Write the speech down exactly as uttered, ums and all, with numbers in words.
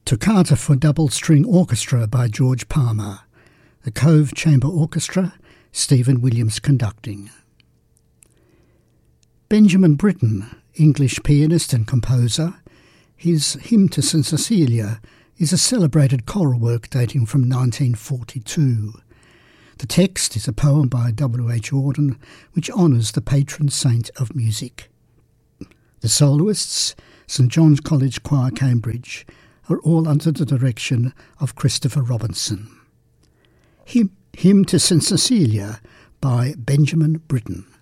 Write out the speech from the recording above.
Toccata for Double String Orchestra by George Palmer. The Cove Chamber Orchestra, Stephen Williams conducting. Benjamin Britten, English pianist and composer, his Hymn to Saint Cecilia is a celebrated choral work dating from nineteen forty-two. The text is a poem by W H Auden which honours the patron saint of music. The soloists, St John's College Choir, Cambridge, are all under the direction of Christopher Robinson. Hymn, Hymn to Saint Cecilia by Benjamin Britten.